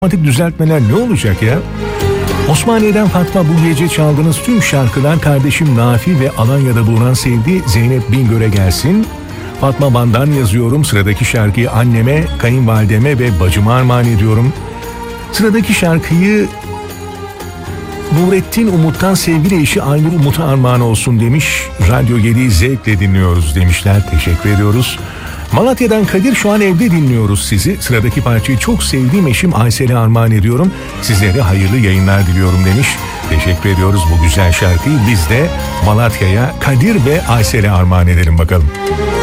otomatik düzeltmeler ne olacak ya? Osmaniye'den Fatma, bu gece çaldığınız tüm şarkılar kardeşim Nafi ve Alanya'da bulunan sevdiği Zeynep Bingöl'e gelsin. Fatma Bandan yazıyorum. Sıradaki şarkıyı anneme, kayınvalideme ve bacıma armağan ediyorum. Sıradaki şarkıyı Nurettin Umut'tan sevgili eşi Aynur Umut'a armağan olsun demiş. Radyo 7'yi zevkle dinliyoruz demişler. Teşekkür ediyoruz. Malatya'dan Kadir, şu an evde dinliyoruz sizi. Sıradaki parçayı çok sevdiğim eşim Aysel'e armağan ediyorum. Sizlere hayırlı yayınlar diliyorum demiş. Teşekkür ediyoruz bu güzel şarkıyı. Biz de Malatya'ya Kadir ve Aysel'e armağan edelim bakalım.